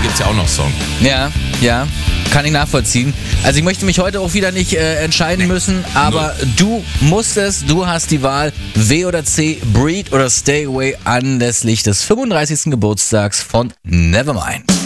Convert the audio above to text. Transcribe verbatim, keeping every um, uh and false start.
gibt's ja auch noch Song. Ja, ja, kann ich nachvollziehen. Also ich möchte mich heute auch wieder nicht äh, entscheiden nee. müssen, aber Null. du musst es, du hast die Wahl, W oder C, Breed oder Stay Away anlässlich des fünfunddreißigsten Geburtstags von Nevermind.